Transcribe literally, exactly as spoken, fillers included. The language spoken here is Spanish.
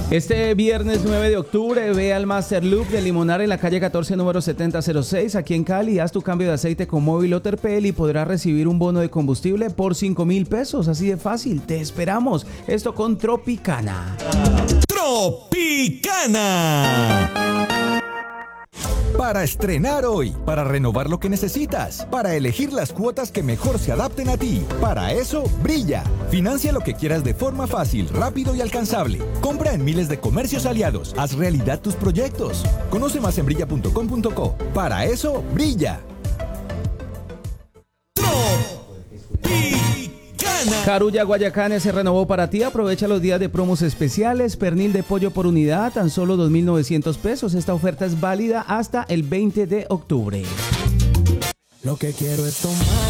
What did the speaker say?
Este viernes nueve de octubre ve al Master Loop de Limonar en la calle catorce, número setenta cero seis, aquí en Cali. Haz tu cambio de aceite con Móvil o Terpel y podrás recibir un bono de combustible por cinco mil pesos. Así de fácil, te esperamos. Esto con Tropicana. Tropicana. Para estrenar hoy, para renovar lo que necesitas, para elegir las cuotas que mejor se adapten a ti. Para eso, Brilla. Financia lo que quieras de forma fácil, rápido y alcanzable. Compra en miles de comercios aliados. Haz realidad tus proyectos. Conoce más en brilla punto com punto co. Para eso, Brilla. Carulla Guayacán se renovó para ti. Aprovecha los días de promos especiales. Pernil de pollo por unidad, tan solo dos mil novecientos pesos. Esta oferta es válida hasta el veinte de octubre. Lo que quiero es tomar.